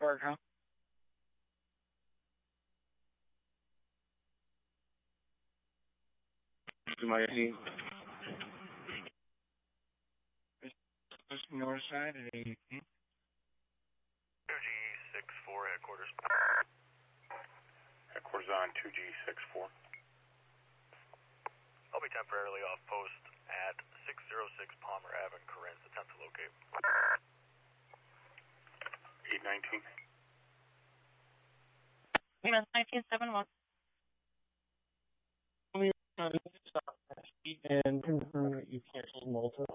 Park, huh? My team. North side at 18. 2G64 headquarters. Headquarters on 2G64. I'll be temporarily off post at 606 Palmer Ave in Corinth. Attempt to locate. 819. 1971. And confirm that you canceled Malta.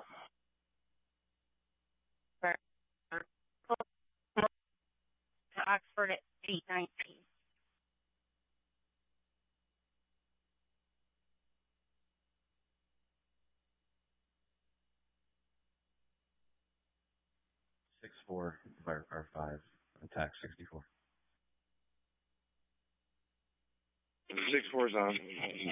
To Oxford at 819. Firecar 5, attack 64. 64's on.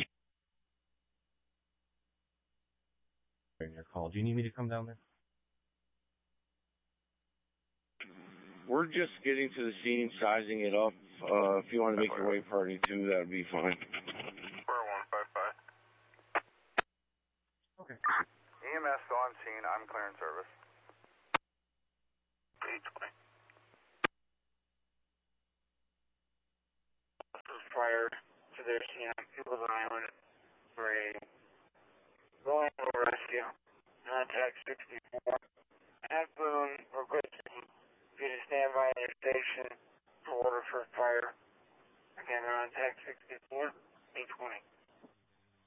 In your call, do you need me to come down there? We're just getting to the scene, sizing it up. If you want to make your way party too, that would be fine. 4155. Okay. EMS still on scene. I'm clearing service. 820. Prior to their scene on People's Island for a rolling rescue, contact 64. At Boone,